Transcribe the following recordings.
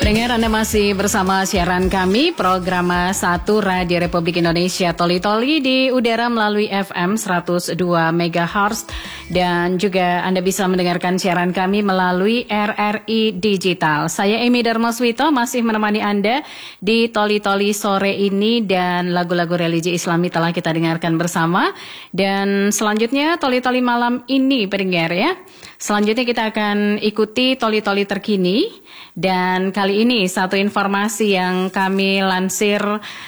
Pendengar, Anda masih bersama siaran kami, program 1 Radio Republik Indonesia Toli-Toli di udara melalui FM 102 MHz dan juga Anda bisa mendengarkan siaran kami melalui RRI Digital. Saya Emi Darmaswito masih menemani Anda di Toli-Toli sore ini dan lagu-lagu religi Islami telah kita dengarkan bersama. Dan selanjutnya Toli-Toli malam ini, pendengar ya. Selanjutnya kita akan ikuti Toli-Toli terkini dan kali ini satu informasi yang kami lansir,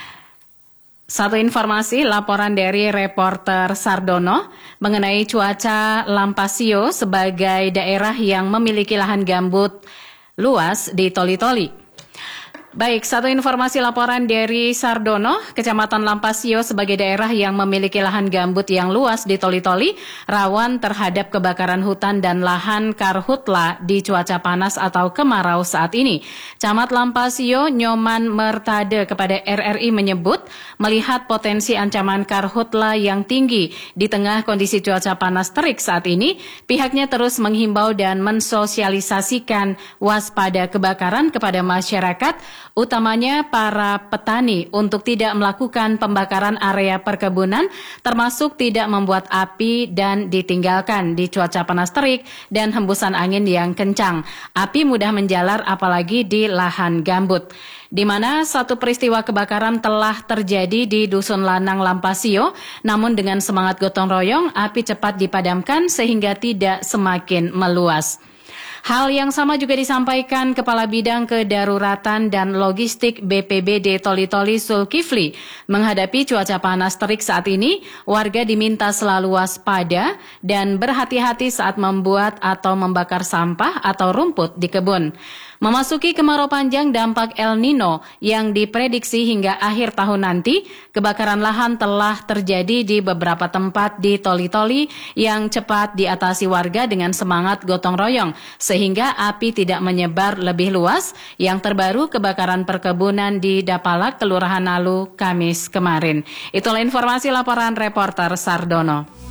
satu informasi laporan dari reporter Sardono mengenai cuaca Lampasio sebagai daerah yang memiliki lahan gambut luas di Toli-Toli. Baik, satu informasi laporan dari Sardono, Kecamatan Lampasio sebagai daerah yang memiliki lahan gambut yang luas di Toli-Toli, rawan terhadap kebakaran hutan dan lahan karhutla di cuaca panas atau kemarau saat ini. Camat Lampasio Nyoman Mertade kepada RRI menyebut, melihat potensi ancaman karhutla yang tinggi di tengah kondisi cuaca panas terik saat ini, pihaknya terus menghimbau dan mensosialisasikan waspada kebakaran kepada masyarakat, utamanya para petani untuk tidak melakukan pembakaran area perkebunan, termasuk tidak membuat api dan ditinggalkan di cuaca panas terik dan hembusan angin yang kencang. Api mudah menjalar apalagi di lahan gambut. Di mana satu peristiwa kebakaran telah terjadi di Dusun Lanang Lampasio, namun dengan semangat gotong royong, api cepat dipadamkan sehingga tidak semakin meluas. Hal yang sama juga disampaikan Kepala Bidang Kedaruratan dan Logistik BPBD Toli-Toli Zulkifli. Menghadapi cuaca panas terik saat ini, warga diminta selalu waspada dan berhati-hati saat membuat atau membakar sampah atau rumput di kebun. Memasuki kemarau panjang dampak El Nino yang diprediksi hingga akhir tahun nanti, kebakaran lahan telah terjadi di beberapa tempat di Toli-Toli yang cepat diatasi warga dengan semangat gotong royong, sehingga api tidak menyebar lebih luas. Yang terbaru kebakaran perkebunan di Dapalak, Kelurahan Nalu, Kamis kemarin. Itulah informasi laporan reporter Sardono.